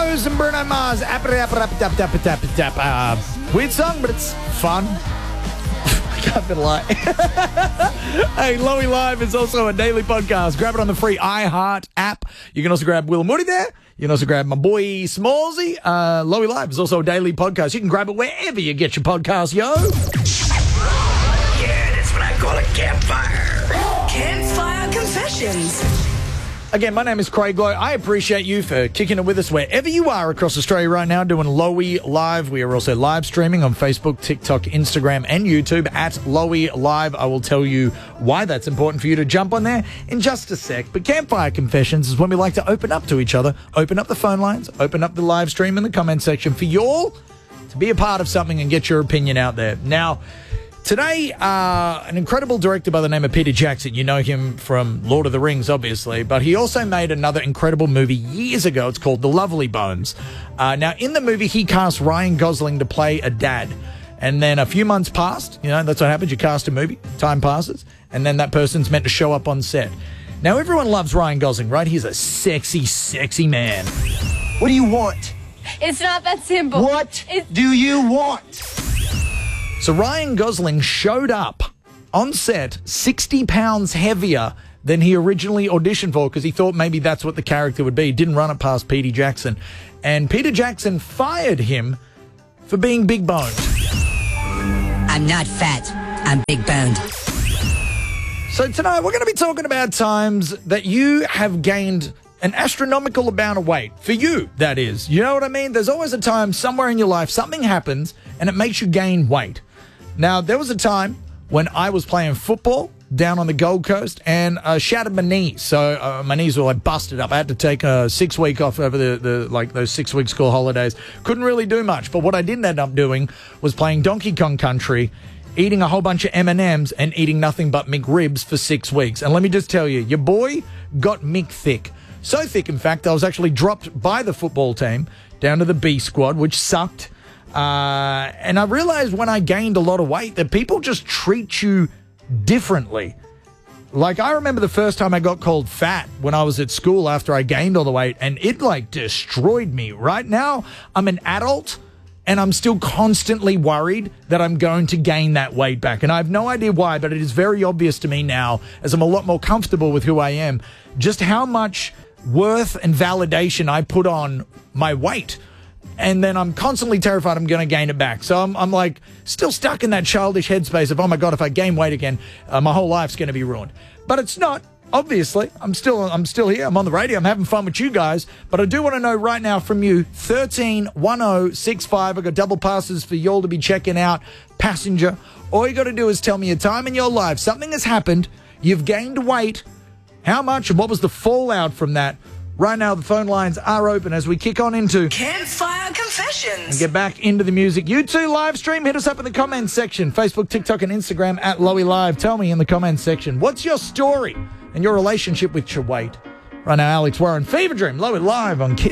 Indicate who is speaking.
Speaker 1: Rose and Bruno Mars. Weird song, but it's fun. I can't even lie. Hey, Lowy Live is also a daily podcast. Grab it on the free iHeart app. You can also grab Will and Woody there. You can also grab my boy Smallsy. Lowy Live is also a daily podcast. You can grab it wherever you get your podcast, yo.
Speaker 2: Yeah, that's what I call a campfire.
Speaker 3: Campfire Confessions.
Speaker 1: Again, my name is Craig Lowe. I appreciate you for kicking it with us wherever you are across Australia right now doing Lowy Live. We are also live streaming on Facebook, TikTok, Instagram, and YouTube at Lowy Live. I will tell you why that's important for you to jump on there in just a sec. But Campfire Confessions is when we like to open up to each other, open up the phone lines, open up the live stream in the comment section for you all to be a part of something and get your opinion out there. Now, today, an incredible director by the name of Peter Jackson. You know him from Lord of the Rings, obviously, but he also made another incredible movie years ago. It's called The Lovely Bones. Now, in the movie, he cast Ryan Gosling to play a dad. And then a few months passed. You know, that's what happens. You cast a movie, time passes, and then that person's meant to show up on set. Now, everyone loves Ryan Gosling, right? He's a sexy, sexy man.
Speaker 4: What do you want?
Speaker 5: It's not that simple.
Speaker 4: What do you want?
Speaker 1: So Ryan Gosling showed up on set 60 pounds heavier than he originally auditioned for because he thought maybe that's what the character would be. He didn't run it past Peter Jackson. And Peter Jackson fired him for being big boned.
Speaker 6: I'm not fat. I'm big boned.
Speaker 1: So tonight we're going to be talking about times that you have gained an astronomical amount of weight. For you, that is. You know what I mean? There's always a time somewhere in your life something happens and it makes you gain weight. Now, there was a time when I was playing football down on the Gold Coast and shattered my knees. So my knees were like busted up. I had to take a 6 week off over those 6 week school holidays. Couldn't really do much. But what I did end up doing was playing Donkey Kong Country, eating a whole bunch of M&Ms and eating nothing but McRibs for 6 weeks. And let me just tell you, your boy got Mick thick. So thick, in fact, I was actually dropped by the football team down to the B squad, which sucked. And I realized when I gained a lot of weight that people just treat you differently. Like, I remember the first time I got called fat when I was at school after I gained all the weight, and it, like, destroyed me. Right now, I'm an adult, and I'm still constantly worried that I'm going to gain that weight back. And I have no idea why, but it is very obvious to me now, as I'm a lot more comfortable with who I am, just how much worth and validation I put on my weight. And then I'm constantly terrified I'm going to gain it back. So I'm like still stuck in that childish headspace of, oh my God, if I gain weight again, my whole life's going to be ruined. But it's not. Obviously, I'm still here. I'm on the radio. I'm having fun with you guys. But I do want to know right now from you, 131065. I've got double passes for y'all to be checking out. Passenger. All you got to do is tell me a time in your life. Something has happened. You've gained weight. How much and what was the fallout from that? Right now, the phone lines are open as we kick on into
Speaker 3: Campfire Confessions.
Speaker 1: and get back into the music. You too, live stream. Hit us up in the comments section. Facebook, TikTok, and Instagram at Lowy Live. Tell me in the comments section, what's your story and your relationship with your weight? Right now, Alex Warren, Fever Dream, Lowy Live on Kids.